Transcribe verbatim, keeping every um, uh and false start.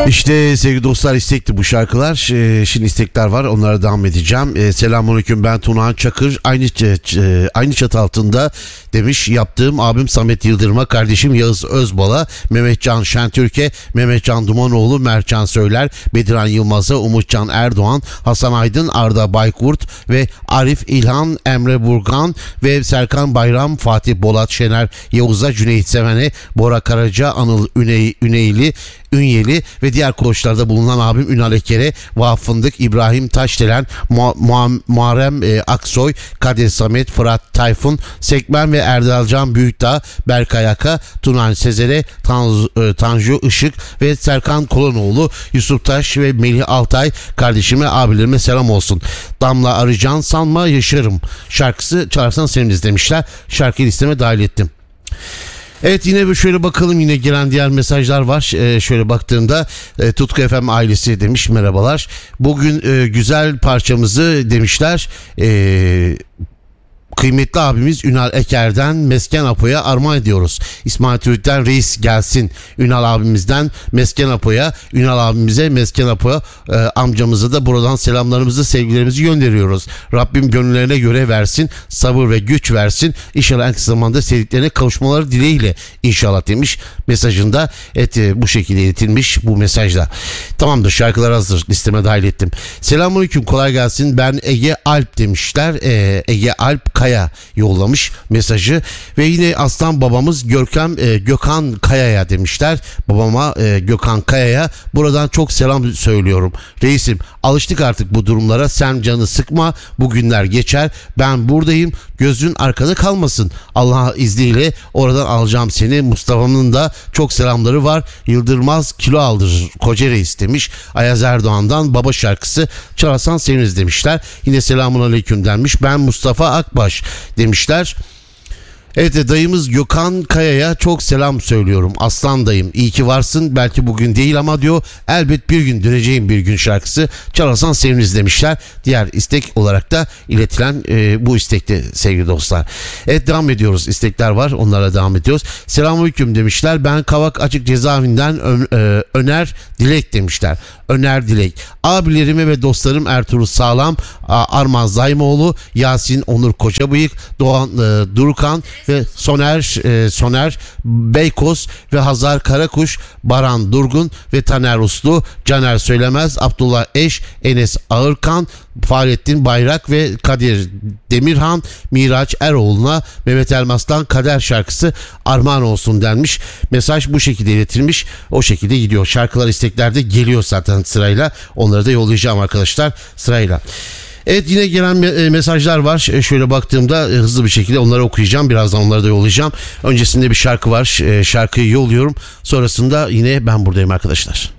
İşte sevgili dostlar, istekli bu şarkılar. Ee, şimdi istekler var, onlara devam edeceğim. Ee, Selamünaleyküm, ben Tunahan Çakır. Aynı ç- aynı çatı altında demiş yaptığım abim Samet Yıldırım'a, kardeşim Yağız Özbal'a, Mehmetcan Şentürk'e, Mehmetcan Dumanoğlu, Mertcan Söyler, Bediran Yılmaz'a, Umutcan Erdoğan, Hasan Aydın, Arda Baykurt ve Arif İlhan, Emre Burgan ve Serkan Bayram, Fatih Bolat, Şener Yavuz'a, Cüneyt Seven'e, Bora Karaca, Anıl Üney, Üneyli, Ünyeli ve diğer koğuşlarda bulunan abim Ünal Eker'e, Vahap Fındık, İbrahim Taşdelen, Mu- Mu- Muharrem e, Aksoy, Kadir Samet, Fırat Tayfun, Sekmen ve Erdalcan Büyükdağ, Berkay Aka, Tunan Sezer'e, Tanz- e, Tanju Işık ve Serkan Kolonoğlu, Yusuf Taş ve Melih Altay kardeşime, abilerime selam olsun. Damla Arıcan, Sanma Yaşarım şarkısı çalarsan seviniriz demişler. Şarkıyı listeme dahil ettim. Evet, yine bir şöyle bakalım, yine gelen diğer mesajlar var. Ee, şöyle baktığımda e, Tutku F M ailesi demiş, merhabalar. Bugün e, güzel parçamızı demişler. Eee... Kıymetli abimiz Ünal Eker'den Mesken Apo'ya armağan ediyoruz. İsmail Türk'ten Reis gelsin. Ünal abimizden Mesken Apo'ya, Ünal abimize, Mesken Apo'ya, e, amcamıza da buradan selamlarımızı, sevgilerimizi gönderiyoruz. Rabbim gönüllerine göre versin, sabır ve güç versin. İnşallah en kısa zamanda sevdiklerine kavuşmaları dileğiyle inşallah demiş mesajında. Evet, e, bu şekilde iletilmiş bu mesajda. Tamamdır, şarkılar hazır, listeme dahil ettim. Selamünaleyküm, kolay gelsin, ben Ege Alp demişler. E, Ege Alp Kaya yollamış mesajı ve yine aslan babamız Görkem e, Gökhan Kaya'ya demişler. Babama e, Gökhan Kaya'ya buradan çok selam söylüyorum. Reisim, alıştık artık bu durumlara, sen canı sıkma, bu günler geçer, ben buradayım, gözün arkada kalmasın. Allah izniyle oradan alacağım seni. Mustafa'nın da çok selamları var. Yıldırmaz kilo aldırır koca reis demiş. Ayaz Erdoğan'dan baba şarkısı çalarsan seviniriz demişler. Yine selamun aleyküm denmiş. Ben Mustafa Akbaş demişler. Evet, dayımız Gökhan Kaya'ya çok selam söylüyorum. Aslan dayım, iyi ki varsın. Belki bugün değil ama diyor, elbet bir gün döneceğim bir gün şarkısı çalarsan seviniriz demişler. Diğer istek olarak da iletilen e, bu istekte sevgili dostlar. Evet, devam ediyoruz. İstekler var, onlara devam ediyoruz. Selamünaleyküm demişler. Ben Kavak Açık Cezaevinden Ö- e, Öner Dilek demişler. Öner Dilek. Abilerime ve dostlarım Ertuğrul Sağlam, Arman Zaymoğlu, Yasin Onur Koçabıyık, Doğan e, Durukan ve Soner e, Soner Beykoz ve Hazar Karakuş, Baran Durgun ve Taner Uslu, Caner Söylemez, Abdullah Eş, Enes Ağırkan, Fahrettin Bayrak ve Kadir Demirhan, Miraç Eroğlu'na Mehmet Elmas'tan Kader şarkısı armağan olsun denmiş. Mesaj bu şekilde iletilmiş. O şekilde gidiyor. Şarkılar isteklerde geliyor zaten sırayla. Onları da yollayacağım arkadaşlar sırayla. Evet, yine gelen mesajlar var. Şöyle baktığımda hızlı bir şekilde onları okuyacağım. Birazdan onları da yollayacağım. Öncesinde bir şarkı var. Şarkıyı yolluyorum. Sonrasında yine ben buradayım arkadaşlar.